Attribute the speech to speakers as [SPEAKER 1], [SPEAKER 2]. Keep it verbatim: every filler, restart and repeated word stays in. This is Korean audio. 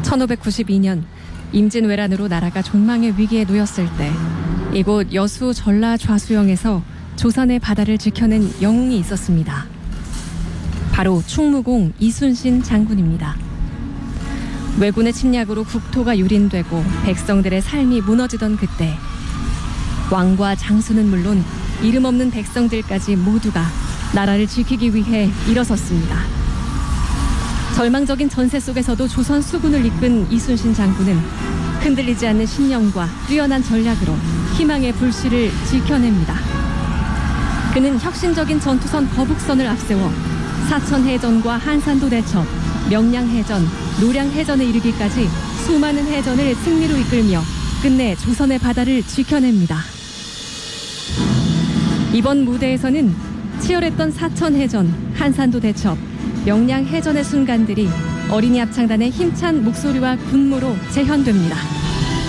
[SPEAKER 1] 천오백구십이 년 임진왜란으로 나라가 종망의 위기에 놓였을 때 이곳 여수 전라 좌수영에서 조선의 바다를 지켜낸 영웅이 있었습니다. 바로 충무공 이순신 장군입니다. 왜군의 침략으로 국토가 유린되고 백성들의 삶이 무너지던 그때 왕과 장수는 물론 이름 없는 백성들까지 모두가 나라를 지키기 위해 일어섰습니다. 절망적인 전세 속에서도 조선 수군을 이끈 이순신 장군은 흔들리지 않는 신념과 뛰어난 전략으로 희망의 불씨를 지켜냅니다. 그는 혁신적인 전투선 거북선을 앞세워 사천해전과 한산도 대첩, 명량해전, 노량해전에 이르기까지 수많은 해전을 승리로 이끌며 끝내 조선의 바다를 지켜냅니다. 이번 무대에서는 치열했던 사천해전, 한산도 대첩, 명량해전의 순간들이 어린이 합창단의 힘찬 목소리와 군무로 재현됩니다.